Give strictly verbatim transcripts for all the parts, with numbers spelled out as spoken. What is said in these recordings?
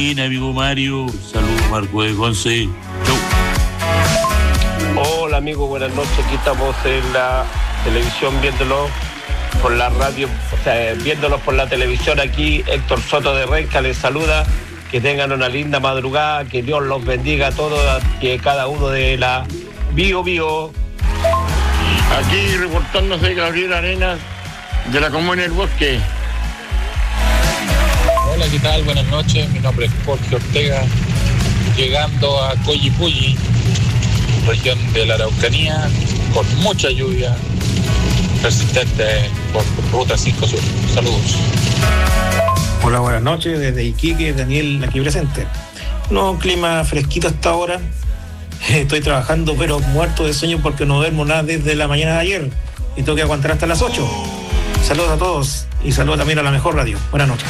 amigo Mario. Saludos, Marco de Conce. Chau. Hola, amigo, buenas noches. Aquí estamos en la televisión viéndolo por la radio, o sea, viéndolos por la televisión. Aquí Héctor Soto de Renca les saluda. Que tengan una linda madrugada, que Dios los bendiga a todos, que cada uno de la Bio Bio. Aquí reportándose Gabriel Arenas de la Comuna del Bosque. Hola, ¿qué tal? Buenas noches, mi nombre es Jorge Ortega, llegando a Coyipulli, región de la Araucanía, con mucha lluvia persistente por ruta cinco Sur. Saludos. Hola, buenas noches, desde Iquique, Daniel aquí presente. No, clima fresquito hasta ahora. Estoy trabajando pero muerto de sueño porque no duermo nada desde la mañana de ayer y tengo que aguantar hasta las ocho. Saludos a todos y saludos también a la mejor radio. Buenas noches.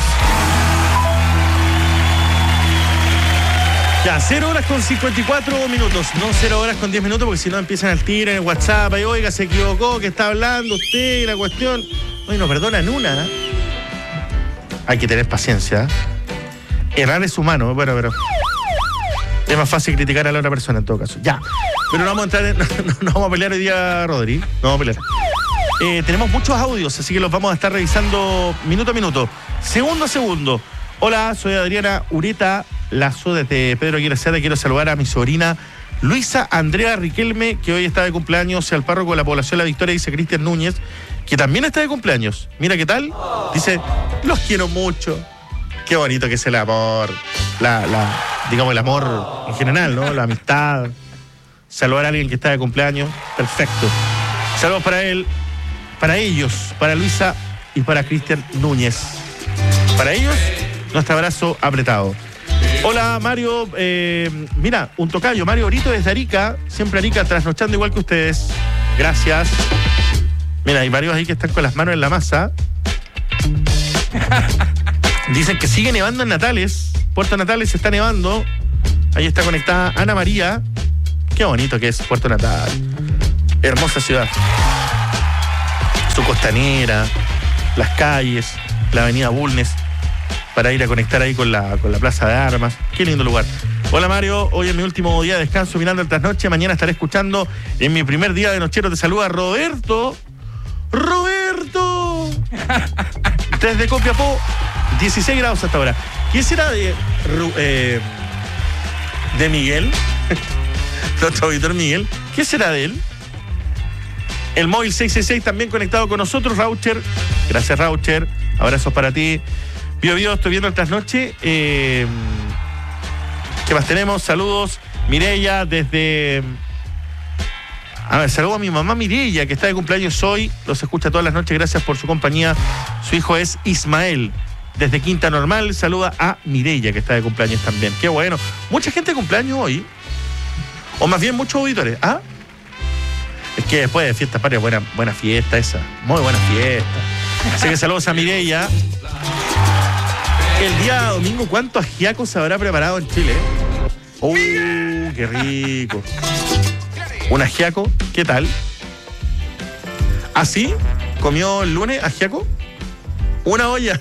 Ya, cero horas con cincuenta y cuatro minutos, no cero horas con diez minutos, porque si no empiezan al tiro en el WhatsApp, y oiga, se equivocó, que está hablando usted, la cuestión. Oye, no perdonan una. Hay que tener paciencia. Errar es humano, bueno, pero es más fácil criticar a la otra persona en todo caso. Ya, pero no vamos a entrar en, no, no, no vamos a pelear hoy día, Rodri. No vamos a pelear. Eh, tenemos muchos audios, así que los vamos a estar revisando minuto a minuto, segundo a segundo. Hola, soy Adriana Ureta Lazo desde Pedro Aguirre Cerda. Quiero saludar a mi sobrina Luisa Andrea Riquelme, que hoy está de cumpleaños, y al párroco de la población La Victoria, dice Cristian Núñez, que también está de cumpleaños. Mira qué tal. Dice, los quiero mucho. Qué bonito que es el amor. La, la, digamos, el amor en general, ¿no? La amistad. Saludar a alguien que está de cumpleaños. Perfecto. Saludos para él, para ellos, para Luisa y para Cristian Núñez. Para ellos, nuestro abrazo apretado. Hola, Mario. Eh, mira, un tocayo, Mario Brito desde Arica. Siempre Arica, trasnochando igual que ustedes. Gracias. Mira, hay varios ahí que están con las manos en la masa. Dicen que sigue nevando en Natales. Puerto Natales está nevando. Ahí está conectada Ana María. Qué bonito que es Puerto Natal. Hermosa ciudad. Su costanera, las calles, la avenida Bulnes, para ir a conectar ahí con la, con la Plaza de Armas. Qué lindo lugar. Hola, Mario, hoy es mi último día de descanso mirando el trasnoche. Mañana estaré escuchando en mi primer día de nochero. Te saluda Roberto. ¡Roberto! Desde Copiapó, dieciséis grados hasta ahora. ¿Qué será de, eh, de Miguel? Nuestro auditor Miguel. ¿Qué será de él? El móvil seis seis seis también conectado con nosotros, Raucher. Gracias, Raucher. Abrazos para ti. Bio, bio, estoy viendo el trasnoche. Eh, ¿Qué más tenemos? Saludos. Mireya desde... A ver, saludo a mi mamá Mireya, que está de cumpleaños hoy. Los escucha todas las noches. Gracias por su compañía. Su hijo es Ismael. Desde Quinta Normal, saluda a Mireya, que está de cumpleaños también. Qué bueno. Mucha gente de cumpleaños hoy. O más bien muchos auditores. ¿Ah? Es que después de fiesta patria, buena, buena fiesta esa. Muy buena fiesta. Así que saludos a Mireya. El día domingo, ¿cuántos ajiacos se habrá preparado en Chile? ¡Uh, qué rico! Un ajiaco, ¿qué tal? ¿Así? ¿Comió el lunes ajiaco? Una olla.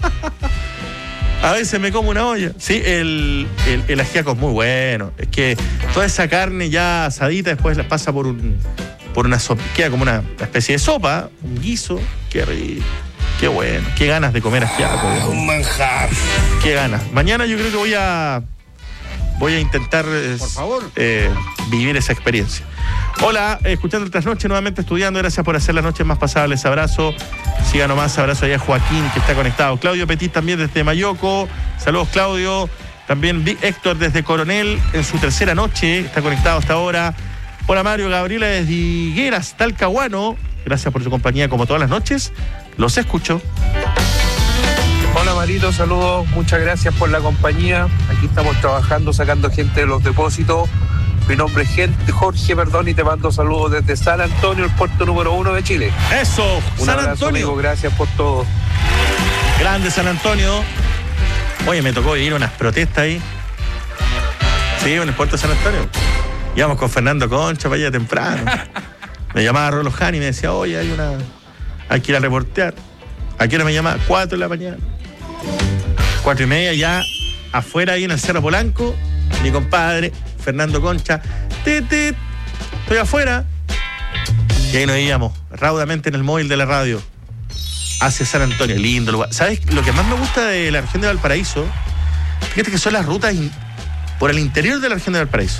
A veces me como una olla. Sí, el, el, el ajiaco es muy bueno. Es que toda esa carne ya asadita después la pasa por un por una sopa. Queda como una especie de sopa, un guiso. Qué rico. Qué bueno. Qué ganas de comer ajiaco. Ah, un manjar. Qué ganas. Mañana yo creo que voy a voy a intentar Por favor. Eh, vivir esa experiencia. Hola, escuchando el trasnoche, nuevamente estudiando. Gracias por hacer las noches más pasables. Abrazo. Siga nomás. Abrazo allá a Joaquín, que está conectado. Claudio Petit también desde Mayoco. Saludos, Claudio. También Héctor desde Coronel en su tercera noche. Está conectado hasta ahora. Hola, Mario. Gabriela desde Higueras, Talcahuano. Gracias por su compañía como todas las noches. Los escucho. Hola, Marito, saludos. Muchas gracias por la compañía. Aquí estamos trabajando, sacando gente de los depósitos. Mi nombre es Jorge, perdón, y te mando saludos desde San Antonio, el puerto número uno de Chile. Eso, Un San abrazo, Antonio. amigo, gracias por todo. Grande San Antonio. Oye, me tocó ir a unas protestas ahí. Sí, en el puerto de San Antonio. Íbamos con Fernando Concha para allá temprano. Me llamaba Rolo Jani y me decía, oye, hay una... hay que ir a reportear. ¿A qué hora me llama? Cuatro de la mañana. Cuatro y media ya afuera ahí en el Cerro Polanco, mi compadre Fernando Concha, tete, estoy afuera. Y ahí nos íbamos raudamente en el móvil de la radio hacia San Antonio, lindo lugar. ¿Sabes lo que más me gusta de la región de Valparaíso? Fíjate que son las rutas in- por el interior de la región de Valparaíso.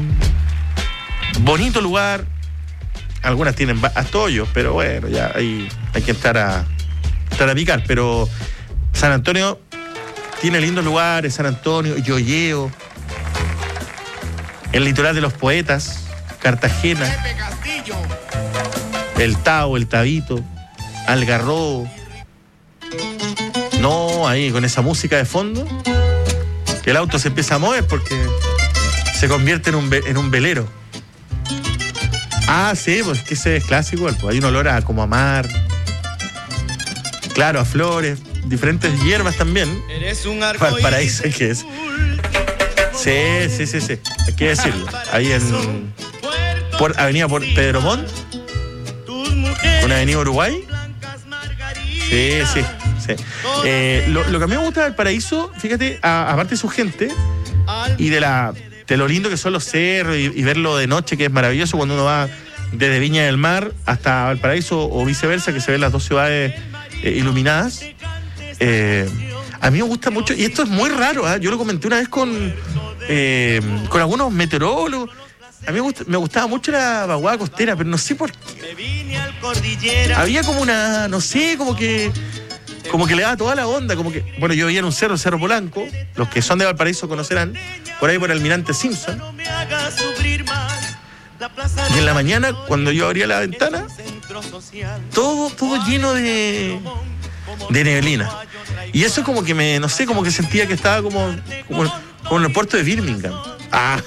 Bonito lugar. Algunas tienen hasta hoyos, pero bueno, ya hay, hay que entrar a, entrar a picar. Pero San Antonio tiene lindos lugares, San Antonio, Yoyeo, el litoral de los poetas, Cartagena, el Tao, el Tabito, Algarrobo. No, ahí con esa música de fondo, que el auto se empieza a mover porque se convierte en un, ve- en un velero. Ah, sí, pues que ese es clásico, pues hay un olor a como a mar, claro, a flores, diferentes hierbas también. Eres un Valparaíso, ¿qué es? Sí, sí, sí, sí, hay que decirlo. Ahí en por, Avenida por Pedro Montt, con Avenida Uruguay. Sí, sí, sí. Eh, lo, lo que a mí me gusta del Valparaíso, fíjate, a, aparte de su gente y de la de lo lindo que son los cerros y, y verlo de noche, que es maravilloso cuando uno va desde Viña del Mar hasta Valparaíso o viceversa, que se ven las dos ciudades eh, iluminadas. Eh, a mí me gusta mucho, y esto es muy raro, ¿eh? Yo lo comenté una vez con, eh, con algunos meteorólogos. A mí me, gusta, me gustaba mucho la vaguada costera, pero no sé por qué. Había como una, no sé, como que como que le daba toda la onda, como que, bueno, yo vivía en un cerro, el Cerro Polanco, los que son de Valparaíso conocerán, por ahí por Almirante Simpson. Y en la mañana, cuando yo abría la ventana, todo, todo lleno de, de neblina. Y eso como que me, no sé, como que sentía que estaba como, como, como en el puerto de Birmingham. Ah.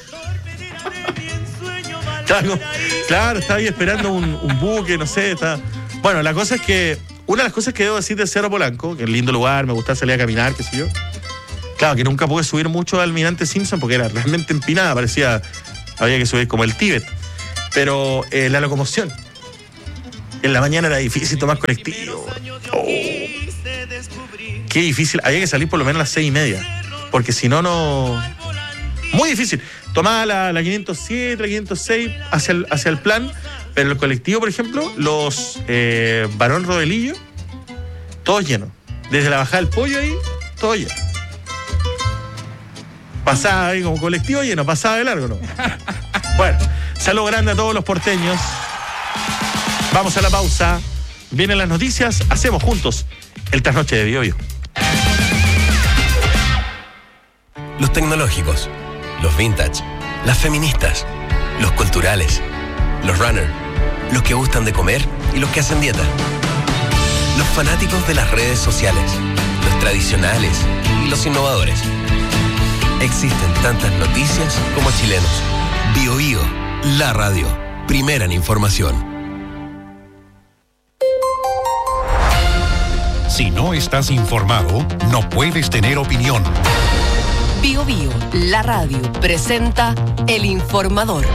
Estaba como, claro, estaba ahí esperando un, un buque, no sé, estaba... Bueno, la cosa es que una de las cosas que debo decir del Cerro Polanco, que es un lindo lugar, me gusta salir a caminar, qué sé yo. Claro, que nunca pude subir mucho al Almirante Simpson porque era realmente empinada, parecía, había que subir como el Tíbet. Pero eh, la locomoción. En la mañana era difícil tomar colectivo. Oh, qué difícil. Había que salir por lo menos a las seis y media. Porque si no, no... Muy difícil. Tomaba la, la quinientos siete, la quinientos seis hacia el, hacia el plan. Pero el colectivo, por ejemplo, los eh, Barón Rodelillo, todos llenos. Desde la bajada del Pollo ahí, todo lleno. Pasaba ahí como colectivo lleno, pasaba de largo, ¿no? Bueno, saludo grande a todos los porteños. Vamos a la pausa. Vienen las noticias, hacemos juntos el trasnoche de Biobío. Los tecnológicos, los vintage, las feministas, los culturales, los runners, los que gustan de comer y los que hacen dieta. Los fanáticos de las redes sociales, los tradicionales y los innovadores. Existen tantas noticias como chilenos. Biobío, la radio, primera en información. Si no estás informado, no puedes tener opinión. Biobío, la radio, presenta El Informador.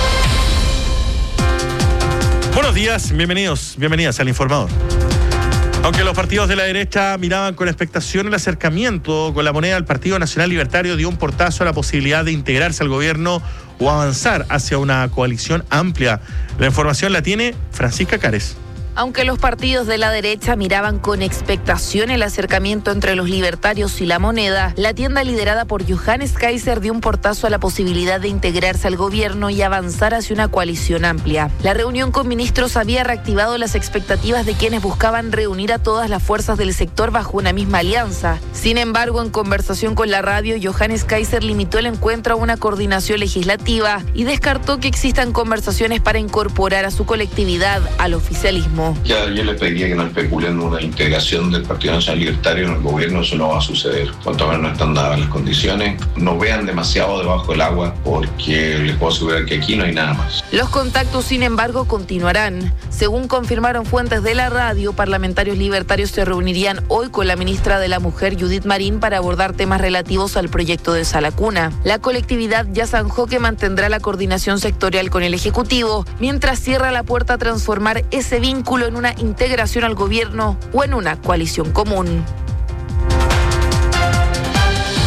Buenos días, bienvenidos, bienvenidas al Informador. Aunque los partidos de la derecha miraban con expectación el acercamiento con la moneda, el Partido Nacional Libertario dio un portazo a la posibilidad de integrarse al gobierno o avanzar hacia una coalición amplia. La información la tiene Francisca Cares. Aunque los partidos de la derecha miraban con expectación el acercamiento entre los libertarios y la moneda, la tienda liderada por Johannes Kaiser dio un portazo a la posibilidad de integrarse al gobierno y avanzar hacia una coalición amplia. La reunión con ministros había reactivado las expectativas de quienes buscaban reunir a todas las fuerzas del sector bajo una misma alianza. Sin embargo, en conversación con la radio, Johannes Kaiser limitó el encuentro a una coordinación legislativa y descartó que existan conversaciones para incorporar a su colectividad al oficialismo. Ya yo les pediría que no especulen una integración del Partido Nacional Libertario en el gobierno, eso no va a suceder. Cuanto menos no están dadas las condiciones, no vean demasiado debajo del agua porque les puedo asegurar que aquí no hay nada más. Los contactos, sin embargo, continuarán. Según confirmaron fuentes de la radio, parlamentarios libertarios se reunirían hoy con la ministra de la Mujer, Judith Marín, para abordar temas relativos al proyecto de Sala Cuna. La colectividad ya zanjó que mantendrá la coordinación sectorial con el Ejecutivo, mientras cierra la puerta a transformar ese vínculo en una integración al gobierno o en una coalición común.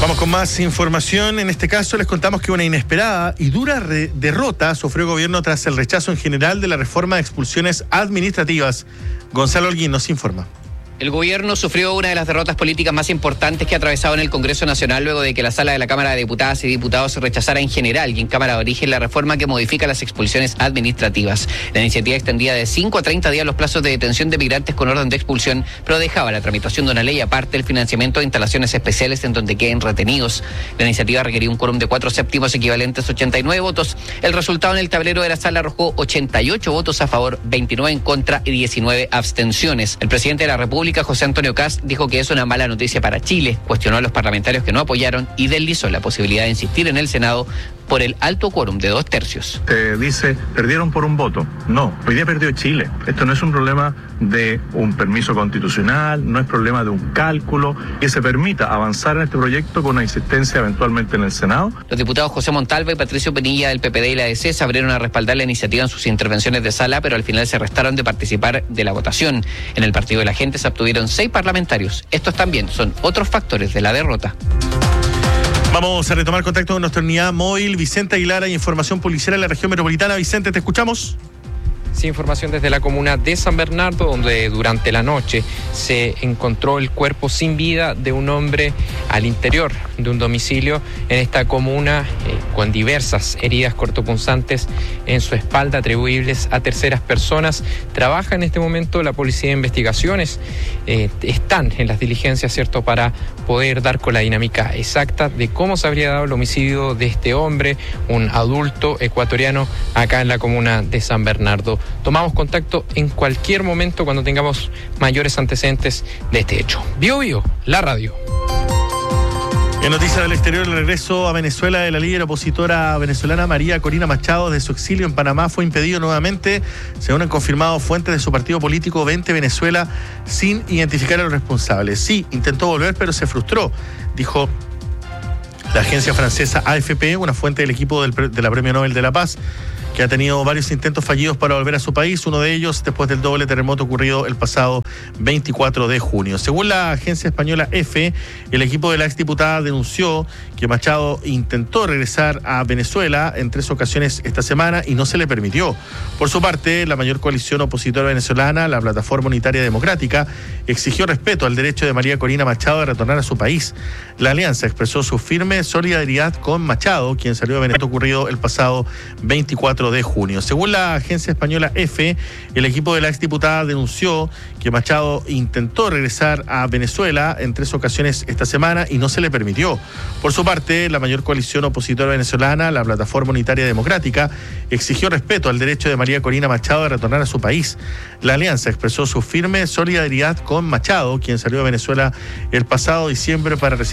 Vamos con más información. En este caso les contamos que una inesperada y dura re- derrota sufrió el gobierno tras el rechazo en general de la reforma de expulsiones administrativas. Gonzalo Holguín nos informa. El gobierno sufrió una de las derrotas políticas más importantes que ha atravesado en el Congreso Nacional luego de que la Sala de la Cámara de Diputadas y Diputados rechazara en general y en Cámara de Origen la reforma que modifica las expulsiones administrativas. La iniciativa extendía de cinco a treinta días los plazos de detención de migrantes con orden de expulsión, pero dejaba la tramitación de una ley aparte el financiamiento de instalaciones especiales en donde queden retenidos. La iniciativa requería un quórum de cuatro séptimos equivalentes a ochenta y nueve votos. El resultado en el tablero de la sala arrojó ochenta y ocho votos a favor, veintinueve en contra y diecinueve abstenciones. El presidente de la República, José Antonio Kast, dijo que es una mala noticia para Chile, cuestionó a los parlamentarios que no apoyaron y deslizó la posibilidad de insistir en el Senado por el alto quórum de dos tercios. Se dice, perdieron por un voto. No, hoy día perdió Chile. Esto no es un problema de un permiso constitucional, no es problema de un cálculo, que se permita avanzar en este proyecto con una insistencia eventualmente en el Senado. Los diputados José Montalva y Patricio Penilla del P P D y la D C se abrieron a respaldar la iniciativa en sus intervenciones de sala, pero al final se restaron de participar de la votación. En el Partido de la Gente se obtuvieron seis parlamentarios. Estos también son otros factores de la derrota. Vamos a retomar contacto con nuestra unidad móvil. Vicente Aguilar, hay información policial en la región metropolitana. Vicente, te escuchamos. Sí, información desde la comuna de San Bernardo, donde durante la noche se encontró el cuerpo sin vida de un hombre al interior de un domicilio en esta comuna, eh, con diversas heridas cortopunzantes en su espalda atribuibles a terceras personas. Trabaja en este momento la Policía de Investigaciones, eh, están en las diligencias, ¿cierto?, para poder dar con la dinámica exacta de cómo se habría dado el homicidio de este hombre, un adulto ecuatoriano, acá en la comuna de San Bernardo. Tomamos contacto en cualquier momento cuando tengamos mayores antecedentes de este hecho. Bio Bio, la radio. En noticias del exterior, el regreso a Venezuela de la líder opositora venezolana María Corina Machado de su exilio en Panamá fue impedido nuevamente, según han confirmado fuentes de su partido político Vente Venezuela, sin identificar a los responsables. Sí, intentó volver, pero se frustró, dijo la agencia francesa A F P, una fuente del equipo del, de la Premio Nobel de la Paz, que ha tenido varios intentos fallidos para volver a su país, uno de ellos después del doble terremoto ocurrido el pasado veinticuatro de junio. Según la agencia española EFE, el equipo de la exdiputada denunció que Machado intentó regresar a Venezuela en tres ocasiones esta semana y no se le permitió. Por su parte, la mayor coalición opositora venezolana, la Plataforma Unitaria Democrática, exigió respeto al derecho de María Corina Machado de retornar a su país. La alianza expresó su firme solidaridad con Machado, quien salió de Venezuela ocurrido el pasado veinticuatro de junio. Según la agencia española EFE, el equipo de la exdiputada denunció que Machado intentó regresar a Venezuela en tres ocasiones esta semana y no se le permitió. Por su parte, la mayor coalición opositora venezolana, la Plataforma Unitaria Democrática, exigió respeto al derecho de María Corina Machado de retornar a su país. La alianza expresó su firme solidaridad con Machado, quien salió de Venezuela el pasado diciembre para recibir